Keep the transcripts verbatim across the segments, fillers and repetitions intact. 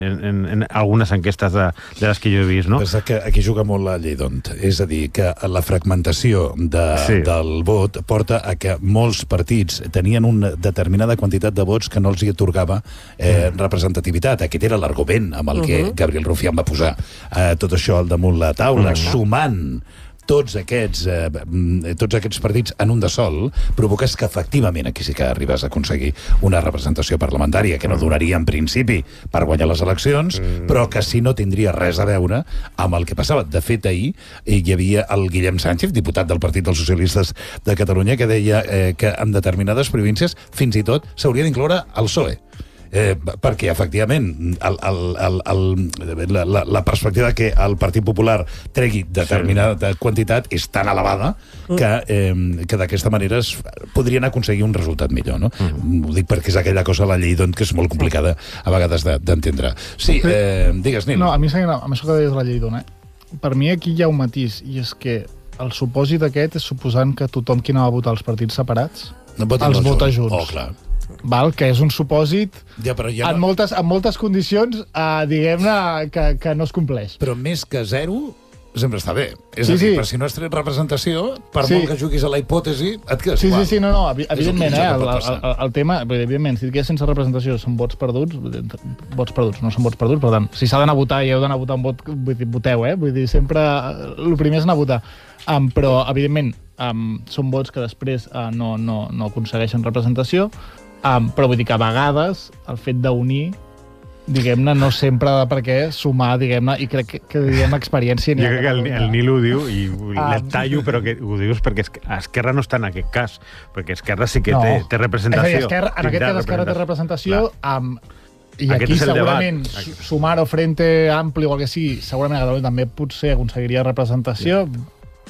en, en, en algunes enquestes de, de les que jo he vist, no? És que aquí juga molt la llei d'ont. És a dir, que la fragmentació de, sí. del vot porta a que molts partits tenien una determinada quantitat de vots que no els hi atorgava eh, representativitat. Aquest era l'argument amb el que uh-huh. Gabriel Rufián va posar eh, tot això al damunt la taula, uh-huh. sumant tots aquests, eh, tots aquests partits en un de sol, provoques que efectivament aquí sí que arribes a aconseguir una representació parlamentària que no donaria en principi per guanyar les eleccions, mm. però que sí no tindria res a veure amb el que passava. De fet, ahir hi havia el Guillem Sánchez, diputat del Partit dels Socialistes de Catalunya, que deia eh, que en determinades províncies fins i tot s'hauria d'incloure el P S O E. Eh, perquè, efectivament, el, el, el, el, la, la perspectiva que el Partit Popular tregui determinada sí. quantitat és tan elevada que, eh, que d'aquesta manera es podrien aconseguir un resultat millor, no? Mm. Ho dic perquè és aquella cosa, la llei d'on, que és molt complicada a vegades d'entendre. Sí, eh, digues, Nil. No, a mi s'agrada, amb això que deies la llei d'on, eh? Per mi aquí hi ha un matís, i és que el supòsit aquest és suposant que tothom qui no va votar els partits separats no els vota junts. Oh, clar. Val, que és un supòsit ja, ja en, no... moltes, en moltes condicions, eh, diguem-ne, que, que no es compleix. Però més que zero sempre està bé. És sí, a dir, sí. per si no has tret representació, per sí. molt que juguis a la hipòtesi, et quedes sí, igual. Sí, sí, no, no, evidentment, eh, el, el, el tema, evidentment, si et quedes sense representació són vots perduts, vots perduts, no són vots perduts, per tant, si s'ha d'anar a votar i heu d'anar a votar un vot, vull dir, voteu, eh? Vull dir, sempre, el primer és anar a votar. Um, però, evidentment, um, són vots que després uh, no, no, no aconsegueixen representació, um, però vull dir que a vegades el fet d'unir, diguem-ne, no sempre ha de per què sumar, diguem-ne, i crec que, que diguem, experiència... Jo crec que el, el Nil ho diu, i el tallo, però que ho dius perquè Esquerra no està en aquest cas, perquè Esquerra sí que no. té, té representació. És a dir, Esquerra, en aquest cas Esquerra té representació, amb, i aquest aquí segurament debat. Sumar o Frente Ampli o el que sigui, segurament a Catalunya també potser aconseguiria representació, sí.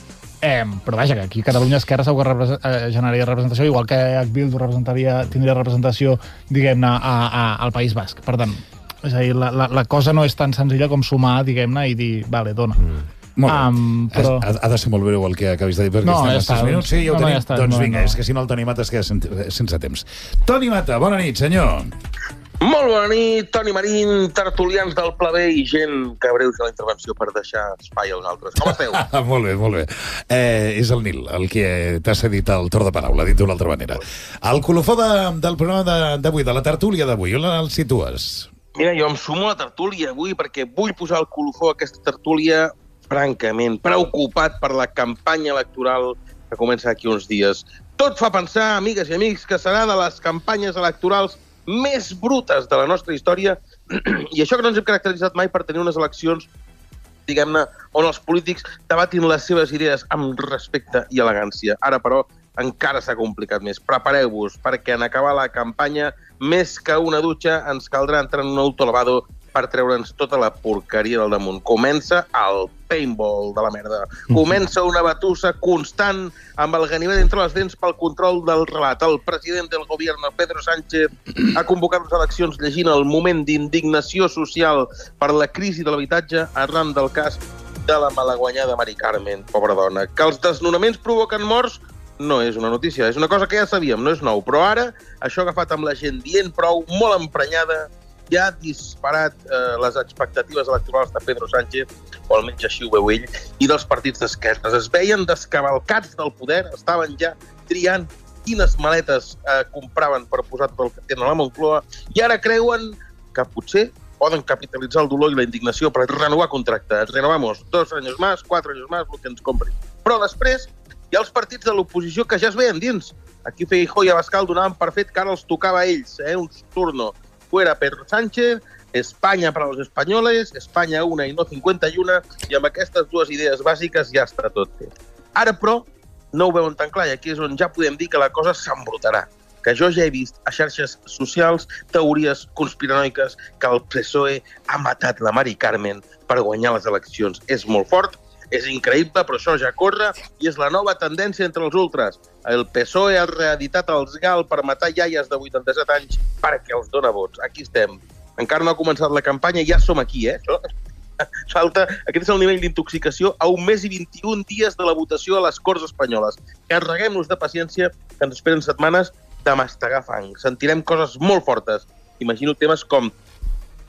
Eh, però vaja, que aquí Catalunya Esquerra segur que represent, eh, generaria representació, igual que Bildu representaria, tindria representació, diguem-ne, a, a, al País Basc. Per tant, és a dir, la, la, la cosa no és tan senzilla com sumar, diguem-ne, i dir, vale, dona. Mm. Molt bé. Um, però... ha, ha de ser molt breu el que acabis de dir, perquè no, estem ja a sis minuts. Sí, ja ho no, tenim. No, ja està, doncs no, vinga, no. és que si no el Toni Mata es queda sense, sense temps. Toni Mata, bona nit, senyor. Molt bona nit, Toni Marín, tertulians del Pla B i gent que abreuja la intervenció per deixar espai als altres. Com esteu? Molt bé, molt bé. Eh, és el Nil, el que t'ha cedit el torn de paraula, dit d'una altra manera. El colofó de, del programa d'avui, de, de la tertúlia d'avui, on el situes? Mira, jo em sumo a la tertúlia avui perquè vull posar el colofó a aquesta tertúlia francament preocupat per la campanya electoral que comença aquí uns dies. Tot fa pensar, amigues i amics, que serà de les campanyes electorals més brutes de la nostra història, i això que no ens hem caracteritzat mai per tenir unes eleccions, diguem-ne, on els polítics debatin les seves idees amb respecte i elegància. Ara, però, encara s'ha complicat més. Prepareu-vos, perquè en acabar la campanya, més que una dutxa, ens caldrà entrar en un autolavado per treure'ns tota la porqueria del damunt. Comença el paintball de la merda. Comença una batussa constant amb el ganivet entre les dents pel control del relat. El president del govern, Pedro Sánchez, ha convocat les eleccions llegint el moment d'indignació social per la crisi de l'habitatge arran del cas de la malaguanyada Mari Carmen, pobra dona. Que els desnonaments provoquen morts no és una notícia, és una cosa que ja sabíem, no és nou. Però ara, això agafat amb la gent dient prou, molt emprenyada, ja ha disparat eh, les expectatives electorals de Pedro Sánchez, o almenys així ho veu ell, i dels partits d'esquerres. Es veien descavalcats del poder, estaven ja triant quines maletes eh, compraven per posar tot el que tenen a la Moncloa, i ara creuen que potser poden capitalitzar el dolor i la indignació per renovar contracte. Renovamos dos anys més, quatre anys més, el que ens comprin. Però després hi ha els partits de l'oposició que ja es veien dins. Aquí Feijóo i Abascal donaven per fet que ara els tocava a ells, eh, un turno. Fuera Pedro Sánchez, Espanya para los españoles, Espanya una i no cinquanta i una, i amb aquestes dues idees bàsiques ja està tot fet. Ara, però, no ho veuen tan clar, i aquí és on ja podem dir que la cosa s'embrutarà. Que jo ja he vist a xarxes socials teories conspiranoiques que el P S O E ha matat la Mari Carmen per guanyar les eleccions. És molt fort, és increïble, però això ja corre i és la nova tendència entre els ultras. El P S O E ha reeditat els GAL per matar iaies de vuitanta-set anys perquè els dona vots. Aquí estem. Encara no ha començat la campanya i ja som aquí, eh? Això falta, aquest és el nivell d'intoxicació a un mes i vint-i-un dies de la votació a les Corts Espanyoles. Carreguem-nos de paciència, que ens esperen setmanes de mastegar fang. Sentirem coses molt fortes. Imagino temes com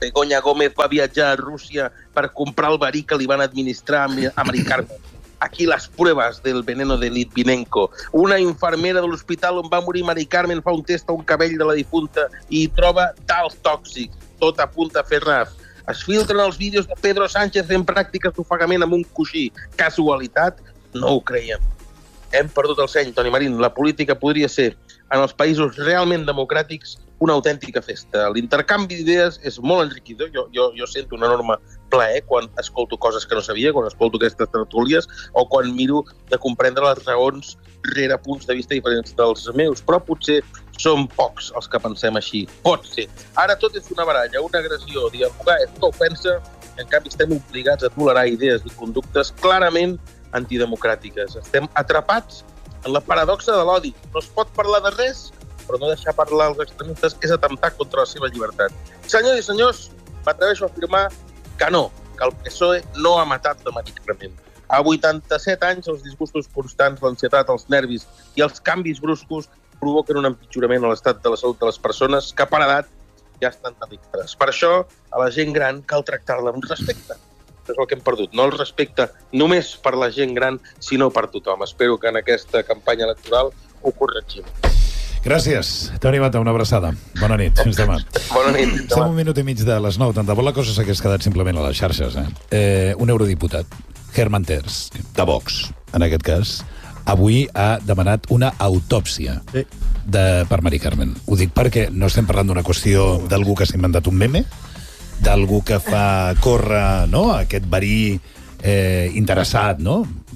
Begoña Gómez va viatjar a Rússia per comprar el verí que li van administrar a Mari Carmen. Aquí les proves del veneno de Litvinenko. Una infermera de l'hospital on va morir Mari Carmen fa un test a un cabell de la difunta i troba tals tòxics. Tot apunta a fer raf. Es filtren els vídeos de Pedro Sánchez fent pràctiques d'ofegament amb un coixí. Casualitat? No ho creiem. Hem perdut el seny, Toni Marín. La política podria ser, en els països realment democràtics, una autèntica festa. L'intercanvi d'idees és molt enriquidor. Jo, jo, jo sento un enorme plaer quan escolto coses que no sabia, quan escolto aquestes tertúlies, o quan miro de comprendre les raons rere punts de vista diferents dels meus. Però potser som pocs els que pensem així. Pot ser. Ara tot és una baralla, una agressió. Dialogar és una ofensa. En canvi, estem obligats a tolerar idees i conductes clarament antidemocràtiques. Estem atrapats en la paradoxa de l'odi. No es pot parlar de res, però no deixar parlar els extremistes és atemptar contra la seva llibertat. Senyors i senyors, m'atreveixo a afirmar que no, que el P S O E no ha matat de Mari Carmen. A vuitanta-set anys, els disgustos constants, l'ansietat, els nervis i els canvis bruscos provoquen un empitjorament a l'estat de la salut de les persones que per edat ja estan delicades. Per això, a la gent gran cal tractar-la amb respecte. És el que hem perdut. No el respecte només per la gent gran, sinó per tothom. Espero que en aquesta campanya electoral ho corregim. Gràcies, Toni Mata, una abraçada. Bona nit, fins demà. Bona nit. Estem un minut i mig de les nou, tant de bo la cosa s'hagués quedat simplement a les xarxes. Eh? Eh, un eurodiputat, Herman Tertsch, de Vox, en aquest cas, avui ha demanat una autòpsia sí. de, per Mari Carmen. Ho dic perquè no estem parlant d'una qüestió d'algú que s'ha inventat un meme, d'algú que fa córrer, no?, aquest verí eh, interessat, no?,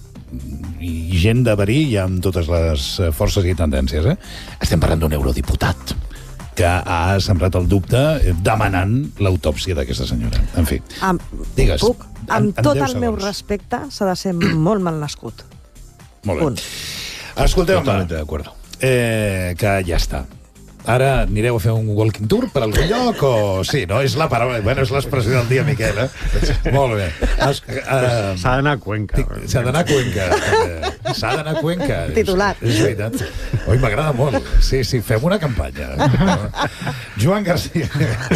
i gent de verí i amb totes les forces i tendències. Eh? Estem parlant d'un eurodiputat que ha sembrat el dubte demanant l'autòpsia d'aquesta senyora. En fi, Am, digues. Puc? Amb en, en tot el meu respecte, s'ha de ser molt mal nascut. Molt bé. Un. Escolteu-me, eh, que ja està. Ara anireu a fer un walking tour per algun lloc o... Sí, no? És la paraula... Bueno, és l'expressió del dia, Miquel, eh? Molt bé. Es, uh, S'ha d'anar a Cuenca. S'ha d'anar a Cuenca. S'ha d'anar a Cuenca. Titulat. És, és veritat. Oi, m'agrada molt. Sí, sí, fem una campanya. Joan Garcia.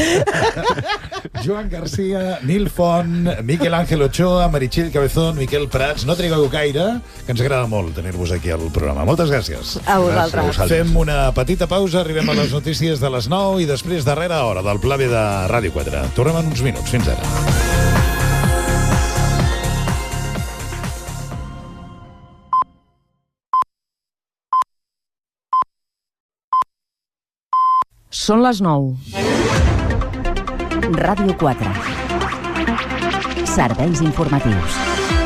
Joan Garcia, Nil Font, Miquel Ángel Ochoa, Meritxell Cabezón, Miquel Prats. No trigueu gaire, que ens agrada molt tenir-vos aquí al programa. Moltes gràcies. A vosaltres. Fem una petita pausa, arribem a les notícies de les nou i després darrera hora del Pla B de Ràdio quatre. Tornem en uns minuts. Fins ara. Són les nou. Ràdio quatre. Serveis informatius.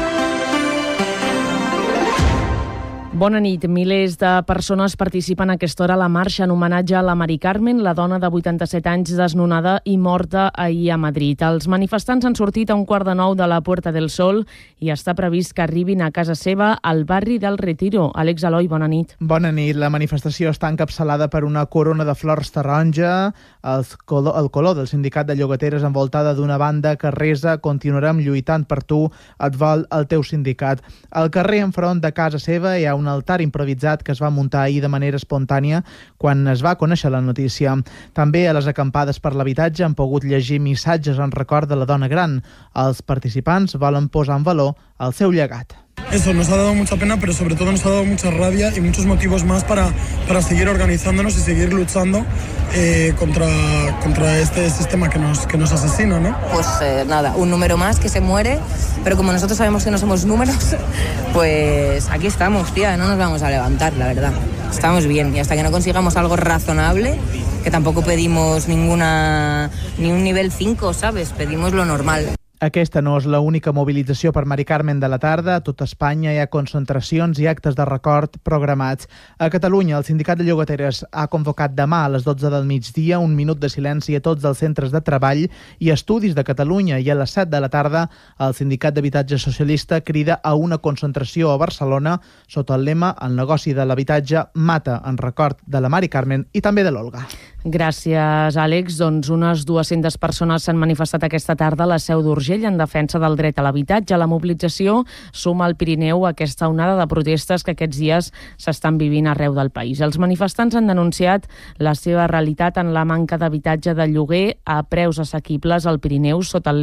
Bona nit. Milers de persones participen a aquesta hora a la marxa en homenatge a la Mari Carmen, la dona de vuitanta-set anys desnonada i morta ahir a Madrid. Els manifestants han sortit a un quart de nou de la Puerta del Sol i està previst que arribin a casa seva al barri del Retiro. Àlex Eloi, bona nit. Bona nit. La manifestació està encapçalada per una corona de flors taronja, el color, el color del sindicat de llogateres envoltada d'una banda que resa "Continuarem lluitant per tu, et vol el teu sindicat". Al carrer enfront de casa seva hi ha un altar improvisat que es va muntar ahir de manera espontània quan es va conèixer la notícia. També a les acampades per l'habitatge han pogut llegir missatges en record de la dona gran. Els participants volen posar en valor el seu llegat. Eso, nos ha dado mucha pena, pero sobre todo nos ha dado mucha rabia y muchos motivos más para, para seguir organizándonos y seguir luchando eh, contra, contra este sistema que nos, que nos asesina, ¿no? Pues eh, nada, un número más que se muere, pero como nosotros sabemos que no somos números, pues aquí estamos, tía, no nos vamos a levantar, la verdad. Estamos bien y hasta que no consigamos algo razonable, que tampoco pedimos ninguna ni un nivel cinco, ¿sabes? Pedimos lo normal. Aquesta no és l'única mobilització per Mari Carmen de la tarda. A tot Espanya hi ha concentracions i actes de record programats. A Catalunya, el sindicat de llogateres ha convocat demà a les dotze del migdia un minut de silenci a tots els centres de treball i estudis de Catalunya, i a les set de la tarda el sindicat d'habitatge socialista crida a una concentració a Barcelona sota el lema "El negoci de l'habitatge mata", en record de la Mari Carmen i també de l'Olga. Gràcies, Àlex. Doncs unes dues-centes persones s'han manifestat aquesta tarda a la Seu d'Urgell d'Urgell en defensa del dret a l'habitatge. La mobilització suma al Pirineu aquesta onada de protestes que aquests dies s'estan vivint arreu del país. Els manifestants han denunciat la seva realitat en la manca d'habitatge de lloguer a preus assequibles al Pirineu sota el